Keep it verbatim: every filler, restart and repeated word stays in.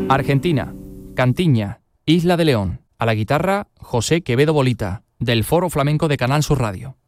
Argentina, Cantiña, Isla de León. A la guitarra, José Quevedo Bolita, del Foro Flamenco de Canal Sur Radio.